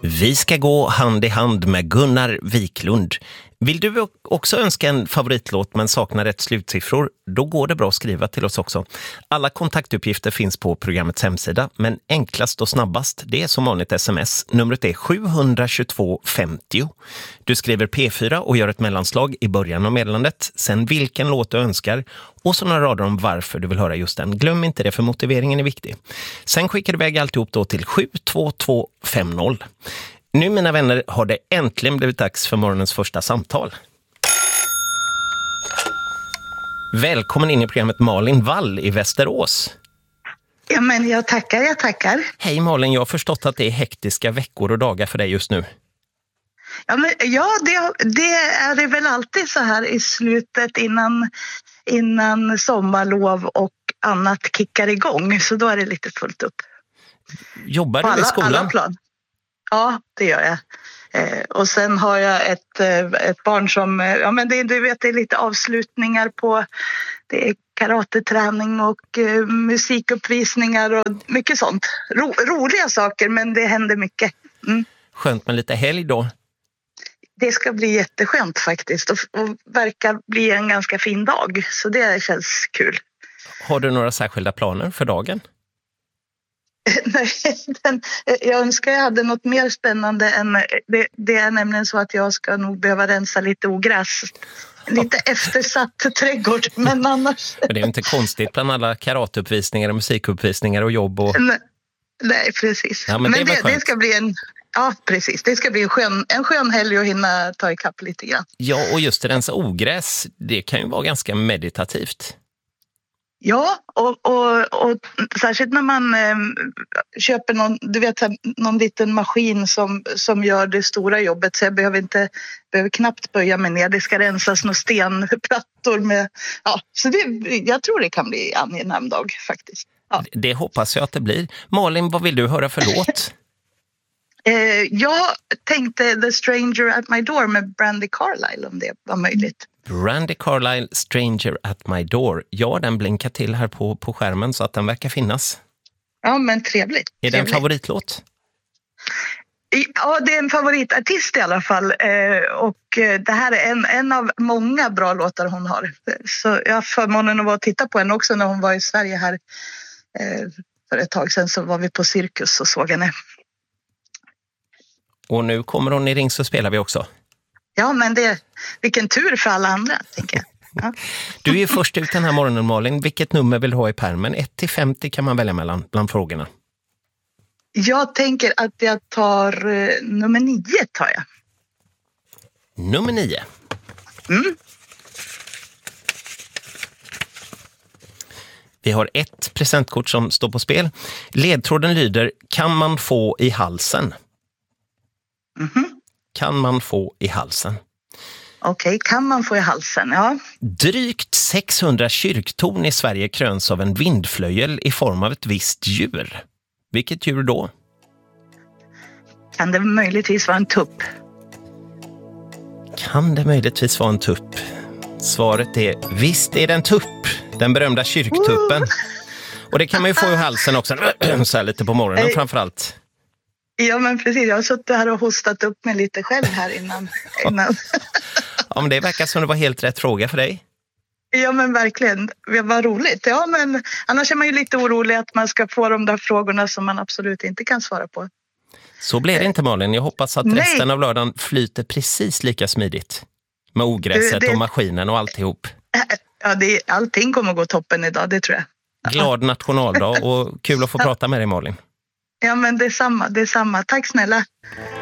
Vi ska gå hand i hand med Gunnar Wiklund. Vill du också önska en favoritlåt men saknar rätt slutsiffror? Då går det bra att skriva till oss också. Alla kontaktuppgifter finns på programmets hemsida, men enklast och snabbast, det är som vanligt sms. Numret är 722 50. Du skriver P4 och gör ett mellanslag i början av meddelandet, sen vilken låt du önskar och så några rader om varför du vill höra just den. Glöm inte det, för motiveringen är viktig. Sen skickar du iväg alltihop då till 72250. Nu, mina vänner, har det äntligen blivit dags för morgonens första samtal. Välkommen in i programmet Malin Wall i Västerås. Ja, men jag tackar. Hej Malin, jag har förstått att det är hektiska veckor och dagar för dig just nu. Det är det väl alltid så här i slutet innan sommarlov och annat kickar igång. Så då är det lite fullt upp. Jobbar du i skolan? Alla plan. Ja, det gör jag. Och sen har jag ett barn som, du vet, det är lite avslutningar på, det är karateträning och musikuppvisningar och mycket sånt. Roliga saker, men det händer mycket. Mm. Skönt med lite helg då? Det ska bli jätteskönt faktiskt och verkar bli en ganska fin dag, så det känns kul. Har du några särskilda planer för dagen? Nej, jag önskar jag hade något mer spännande än det är nämligen så att jag ska nog behöva rensa lite ogräs. Lite eftersatt trädgård, men annars... Men det är inte konstigt bland alla karateuppvisningar och musikuppvisningar och jobb och... Nej, precis. Ja, men det ska bli det ska bli en skön helg och hinna ta ikapp lite grann. Ja, och just rensa ogräs, det kan ju vara ganska meditativt. Ja, och särskilt när man köper någon liten maskin som gör det stora jobbet, så jag behöver knappt böja mig ner. Det ska rensas några stenplattor med, så jag tror det kan bli en angenäm dag faktiskt. Ja. Det hoppas jag att det blir. Malin, vad vill du höra för låt? Jag tänkte The Stranger at My Door med Brandi Carlile, om det var möjligt. Brandi Carlile, Stranger at My Door. Ja, den blinkar till här på skärmen så att den verkar finnas. Ja, men trevligt. Är det en favoritlåt? Ja, det är en favoritartist i alla fall. Och det här är en av många bra låtar hon har. Så jag har förmånen att vara och titta på henne också när hon var i Sverige här. För ett tag sedan så var vi på Cirkus och såg henne. Och nu kommer hon i Ring så spelar vi också. Ja, men vilken tur för alla andra, tänker jag. Ja. Du är ju först ut den här morgonen, Malin. Vilket nummer vill du ha i pärmen? 1-50 kan man välja mellan bland frågorna. Jag tänker att jag tar nummer 9, tar jag. Nummer 9. Mm. Vi har ett presentkort som står på spel. Ledtråden lyder: kan man få i halsen? Mm-hmm. Kan man få i halsen? Okej, kan man få i halsen, ja. Drygt 600 kyrktorn i Sverige kröns av en vindflöjel i form av ett visst djur. Vilket djur då? Kan det möjligtvis vara en tupp? Kan det möjligtvis vara en tupp? Svaret är: visst är det en tupp. Den berömda kyrktuppen. Och det kan man ju få i halsen också. Så här lite på morgonen framförallt. Ja, men precis. Jag har suttit här och hostat upp mig lite själv här innan. Ja, men det verkar som det var helt rätt fråga för dig. Ja, men verkligen. Det var roligt. Ja, men annars är man ju lite orolig att man ska få de där frågorna som man absolut inte kan svara på. Så blir det inte, Malin. Jag hoppas att resten av lördagen flyter precis lika smidigt. Med ogräset och maskinen och alltihop. Ja, allting kommer att gå toppen idag, det tror jag. Glad nationaldag och kul att få prata med dig, Malin. Ja, men det är samma. Tack snälla.